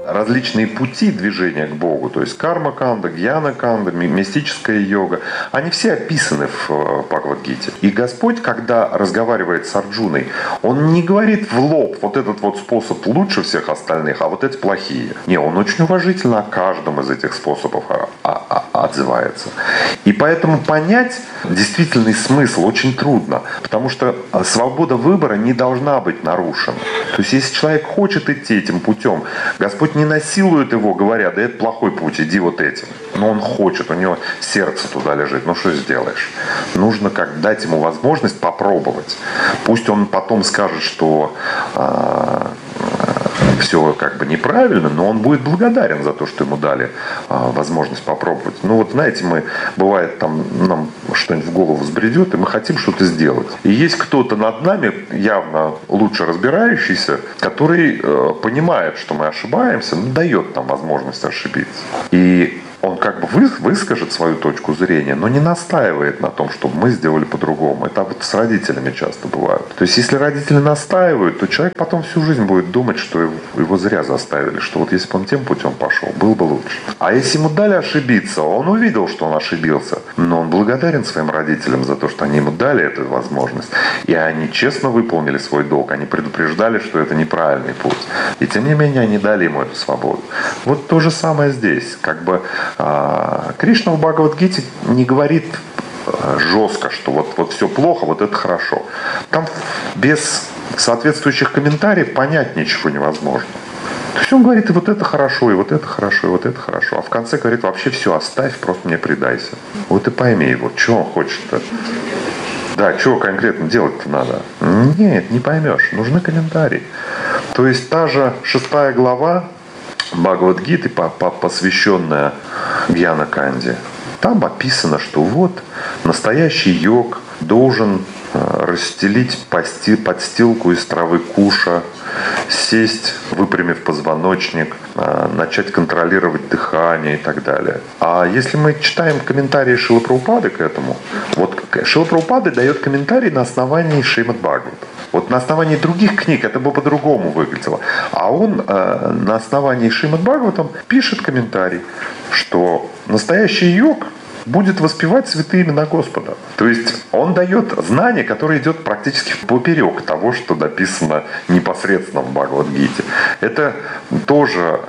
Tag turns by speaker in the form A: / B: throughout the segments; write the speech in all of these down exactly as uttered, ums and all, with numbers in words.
A: различные пути движения к Богу, то есть карма-канда, гьяна-канда, мистическая йога, они все описаны в Бхагавад-гите. И Господь, когда разговаривает с Арджуной, Он не говорит в лоб, вот этот вот способ лучше всех остальных, а вот эти плохие. Не, Он очень уважительно о каждом из этих способов отзывается. И поэтому понять действительный смысл очень трудно, потому что свобода выбора не должна быть нарушена. То есть если человек хочет идти этим путем, Господь не насилует его, говоря, да это плохой путь, иди вот этим. Но он хочет, у него сердце туда лежит. Ну что сделаешь? Нужно как дать ему возможность попробовать. Пусть он потом скажет, что э, все как бы неправильно, но он будет благодарен за то, что ему дали э, возможность попробовать. Ну вот знаете, мы бывает там нам что-нибудь в голову взбредет, и мы хотим что-то сделать. И есть кто-то над нами, явно лучше разбирающийся, который э, понимает, что мы ошибаемся, но дает нам возможность ошибиться. И он как бы выскажет свою точку зрения, но не настаивает на том, чтобы мы сделали по-другому. Это вот с родителями часто бывает. То есть, если родители настаивают, то человек потом всю жизнь будет думать, что его зря заставили, что вот если бы он тем путем пошел, было бы лучше. А если ему дали ошибиться, он увидел, что он ошибился, но он благодарен своим родителям за то, что они ему дали эту возможность. И они честно выполнили свой долг, они предупреждали, что это неправильный путь. И тем не менее, они дали ему эту свободу. Вот то же самое здесь. Как бы Кришна в Бхагавад-гите не говорит жестко, что вот, вот все плохо, вот это хорошо. Там без соответствующих комментариев понять ничего невозможно. То есть он говорит, и вот это хорошо, и вот это хорошо, и вот это хорошо. А в конце говорит, вообще все оставь, просто мне предайся. Вот и пойми, вот что он хочет-то. Да, что конкретно делать-то надо? Нет, не поймешь, нужны комментарии. То есть та же шестая глава Бхагавад-гиты, посвященная Гьяна-канде, там описано, что вот настоящий йог должен расстелить подстилку из травы куша, сесть, выпрямив позвоночник, начать контролировать дыхание и так далее. А если мы читаем комментарии Шрилы Прабхупады к этому, вот Шрила Прабхупада дает комментарий на основании Шримад Бхагавата. Вот на основании других книг это бы по-другому выглядело. А он э, на основании Шримад Бхагаватам пишет комментарий, что настоящий йог будет воспевать святые имена Господа. То есть он дает знание, которое идет практически поперек того, что написано непосредственно в Бхагавад-гите. Это тоже,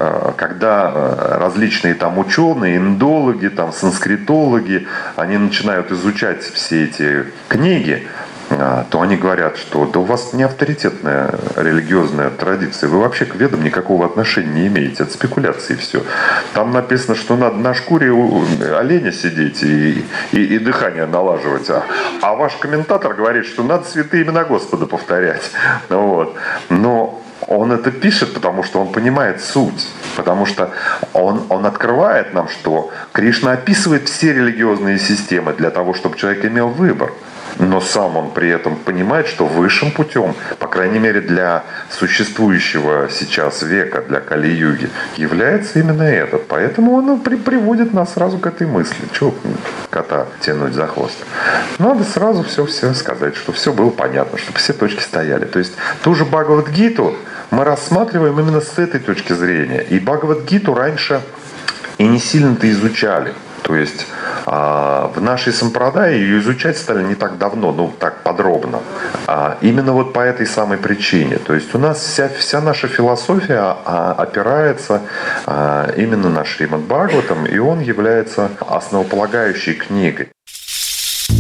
A: когда различные там ученые, индологи, там, санскритологи, они начинают изучать все эти книги, то они говорят, что да у вас не авторитетная религиозная традиция, вы вообще к ведам никакого отношения не имеете, это спекуляции все. Там написано, что надо на шкуре оленя сидеть и, и, и дыхание налаживать, а, а ваш комментатор говорит, что надо святые имена Господа повторять. Вот. Но он это пишет, потому что он понимает суть. Потому что он, он открывает нам, что Кришна описывает все религиозные системы для того, чтобы человек имел выбор. Но сам он при этом понимает, что высшим путем, по крайней мере для существующего сейчас века, для Кали-юги, является именно этот. Поэтому он при, приводит нас сразу к этой мысли. Чего кота тянуть за хвост? Надо сразу все, все сказать, что все было понятно, чтобы все точки стояли. То есть ту же Бхагавад-гиту мы рассматриваем именно с этой точки зрения. И Бхагавад-гиту раньше и не сильно-то изучали. То есть а, в нашей сампрадае ее изучать стали не так давно, ну так подробно. А, именно вот по этой самой причине. То есть у нас вся, вся наша философия а, опирается а, именно на Шримад Бхагаватам, и он является основополагающей книгой.